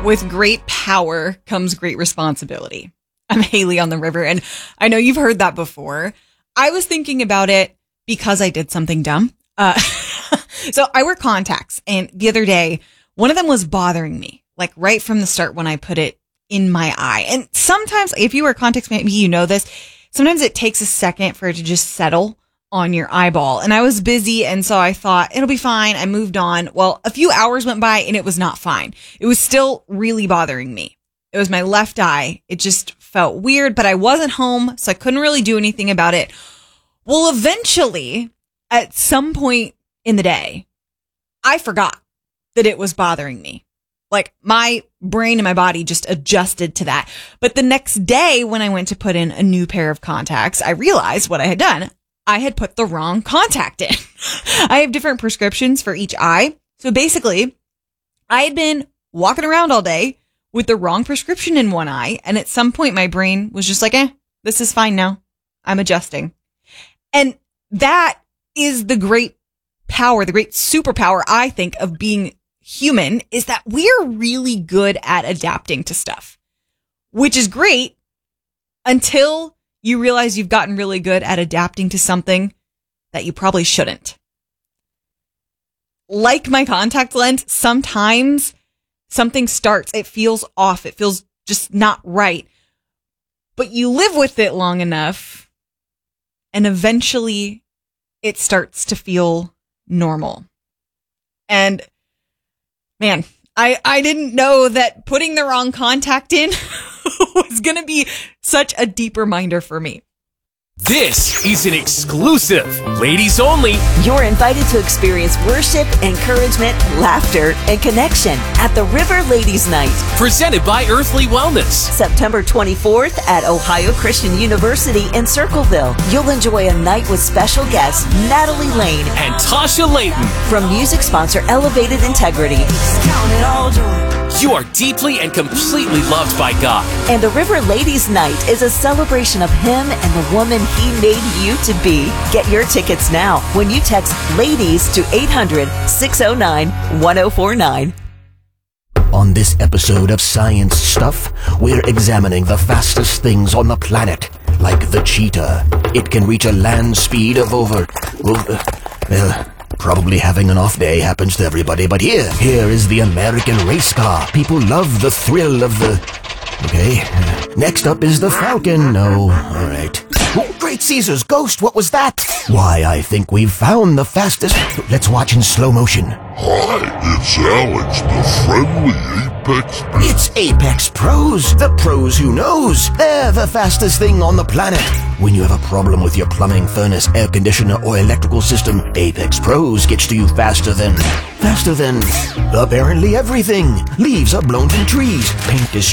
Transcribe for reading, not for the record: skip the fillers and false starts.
With great power comes great responsibility. I'm Haley on the river, and I know you've heard that before. I was thinking about it because I did something dumb. So I wear contacts, and the other day, one of them was bothering me, like right from the start when I put it in my eye. And sometimes, if you wear contacts, maybe you know this, sometimes it takes a second for it to just settle on your eyeball. And I was busy, and so I thought it'll be fine. I moved on. Well, a few hours went by and it was not fine. It was still really bothering me. It was my left eye. It just felt weird, but I wasn't home, so I couldn't really do anything about it. Well, eventually, at some point in the day, I forgot that it was bothering me. Like, my brain and my body just adjusted to that. But the next day, when I went to put in a new pair of contacts, I realized what I had done. I had put the wrong contact in. I have different prescriptions for each eye. So basically, I had been walking around all day with the wrong prescription in one eye. And at some point, my brain was just like, this is fine now. I'm adjusting. And that is the great power, the great superpower, I think, of being human, is that we're really good at adapting to stuff, which is great until you realize you've gotten really good at adapting to something that you probably shouldn't. Like my contact lens, sometimes something starts, it feels off, it feels just not right, but you live with it long enough and eventually it starts to feel normal. And man, I didn't know that putting the wrong contact in was going to be such a deep reminder for me. This is an exclusive, ladies only. You're invited to experience worship, encouragement, laughter, and connection at the River Ladies Night. Presented by Earthly Wellness. September 24th at Ohio Christian University in Circleville. You'll enjoy a night with special guests Natalie Lane and Tasha Layton. From music sponsor Elevated Integrity. You are deeply and completely loved by God. And the River Ladies Night is a celebration of Him and the woman He made you to be. Get your tickets now when you text LADIES to 800-609-1049. On this episode of Science Stuff, we're examining the fastest things on the planet, like the cheetah. It can reach a land speed of over... probably having an off day happens to everybody, but here is the American race car. People love the thrill of the... Okay, next up is the Falcon. No, all right. Oh, Great Caesar's ghost, what was that? Why, I think we've found the fastest... Let's watch in slow motion. Hi, it's Alex, the friendly Apex... It's Apex Pros, the pros who knows. They're the fastest thing on the planet. When you have a problem with your plumbing, furnace, air conditioner, or electrical system, Apex Pros gets to you faster than apparently everything. Leaves are blown from trees, paint is